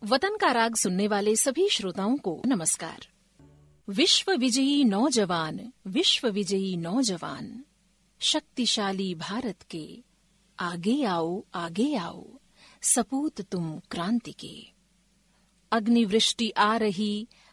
वतन का राग सुनने वाले सभी श्रोताओं को नमस्कार। विश्व विजयी नौजवान, विश्व विजयी नौजवान, शक्तिशाली भारत के आगे आओ, आगे आओ, सपूत तुम क्रांति के। अग्निवृष्टि आ रही,